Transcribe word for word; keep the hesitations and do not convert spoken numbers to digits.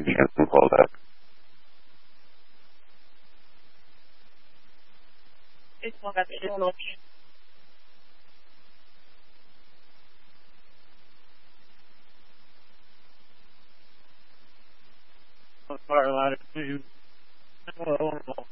you can call that. It's one that is looking. Fire line two.